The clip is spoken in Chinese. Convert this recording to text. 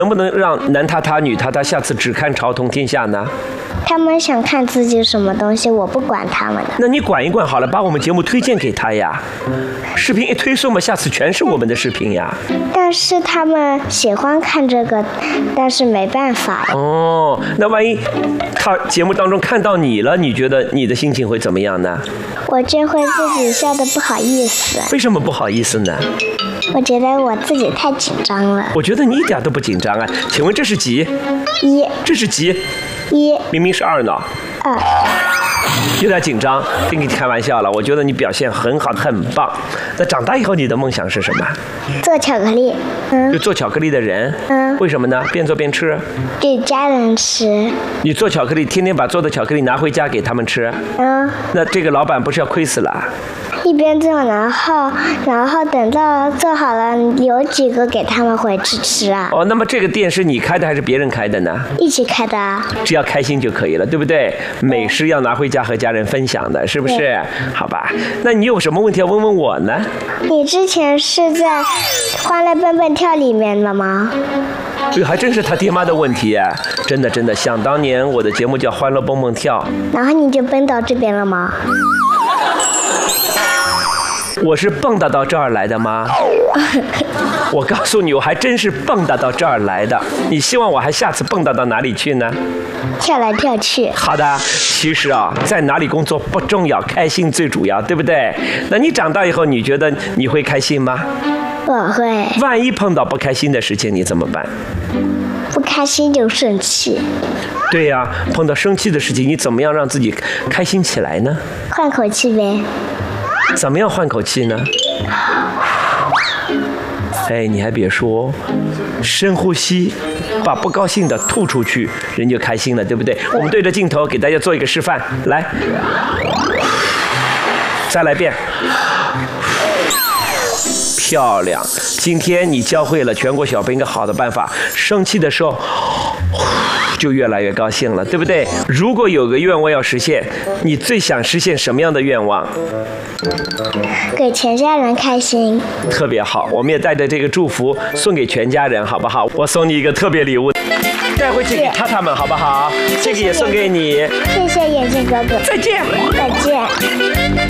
能不能让男他他女他他下次只看朝同天下呢？ 他们想看自己什么东西，我不管他们的。 那你管一管好了，把我们节目推荐给他呀。视频一推送嘛，下次全是我们的视频呀。 但是他们喜欢看这个，但是没办法。 哦，那万一他节目当中看到你了，你觉得你的心情会怎么样呢？ 我就会自己笑得不好意思。 为什么不好意思呢？ 我觉得我自己太紧张了。 我觉得你一点都不紧张啊。请问这是几？ 一。 这是几？ 一。 明明是2呢。 2。 有点紧张，跟你开玩笑了。我觉得你表现很好，很棒。那长大以后你的梦想是什么？ 做巧克力。 就做巧克力的人。为什么呢？边做边吃。 给家人吃。 你做巧克力，天天把做的巧克力拿回家给他们吃。那这个老板不是要亏死了？ 一边做，然后等到做好了，有几个给他们回去吃啊。 哦，那么这个店是你开的还是别人开的呢？ 一起开的啊。 只要开心就可以了，对不对？美食要拿回家和家人分享的，是不是？好吧，那你有什么问题要问问我呢？ 你之前是在《欢乐蹦蹦跳》里面的吗？ 这还真是他爹妈的问题啊！真的，想当年我的节目叫《欢乐蹦蹦跳》， 然后你就蹦到这边了吗？ 我是蹦跶到这儿来的吗？我告诉你，我还真是蹦跶到这儿来的。你希望我还下次蹦跶到哪里去呢？ 跳来跳去。 好的，其实啊，在哪里工作不重要，开心最主要，对不对？那你长大以后，你觉得你会开心吗？ 我会。 万一碰到不开心的事情，你怎么办？ 不开心就生气。 对呀，碰到生气的事情，你怎么样让自己开心起来呢？ 换口气呗。 怎么样换口气呢？哎，你还别说，深呼吸，把不高兴的吐出去，人就开心了，对不对？我们对着镜头给大家做一个示范，来，再来一遍，漂亮！今天你教会了全国小朋友一个好的办法，生气的时候就越来越高兴了，对不对？如果有个愿望要实现，你最想实现什么样的愿望？ 给全家人开心。 特别好，我们也带着这个祝福送给全家人，好不好？我送你一个特别礼物，带回去给他们，好不好？这个也送给你。 谢谢眼镜哥哥。 再见。 再见。